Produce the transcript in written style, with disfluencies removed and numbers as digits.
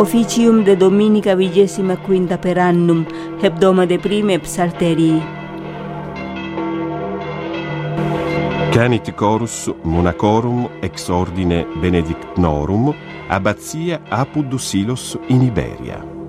officium de dominica 25 per annum, hebdomade prime psalterii. Canit chorus monacorum ex ordine benedictnorum, abbazia Apud Silos in Iberia.